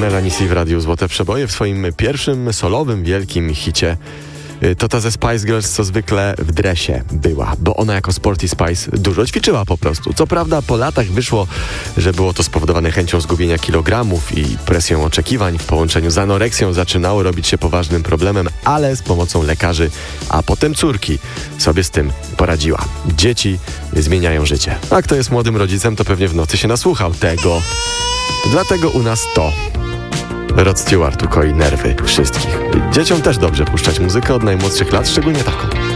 Melanie C w Radiu Złote Przeboje w swoim pierwszym solowym wielkim hicie. To ta ze Spice Girls co zwykle w dresie była, bo ona jako Sporty Spice dużo ćwiczyła po prostu. Co prawda po latach wyszło, że było to spowodowane chęcią zgubienia kilogramów i presją oczekiwań w połączeniu z anoreksją zaczynało robić się poważnym problemem, ale z pomocą lekarzy, a potem córki sobie z tym poradziła. Dzieci zmieniają życie. A kto jest młodym rodzicem, to pewnie w nocy się nasłuchał tego. Dlatego u nas to Rod Stewart ukoi nerwy wszystkich. Dzieciom też dobrze puszczać muzykę od najmłodszych lat, szczególnie taką.